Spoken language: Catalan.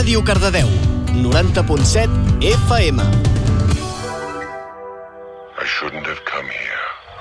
Ràdio Cardedeu, 90.7 FM. I shouldn't have come here.